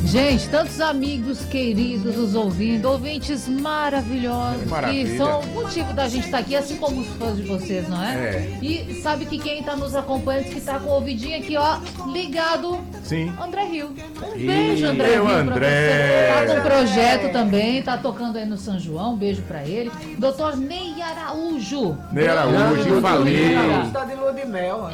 Gente, tantos amigos queridos nos ouvindo, ouvintes maravilhosos, que são o motivo da gente estar aqui, assim como os fãs de vocês, não é? E sabe que quem está nos acompanhando, que está com o ouvidinho aqui, ó, ligado, sim. André Rio. Um beijo, André Rio, pra você. Tá com um projeto também, tá tocando aí no São João, um beijo pra ele. Doutor Ney Araújo. Ney Araújo, falei. Está de lua de mel.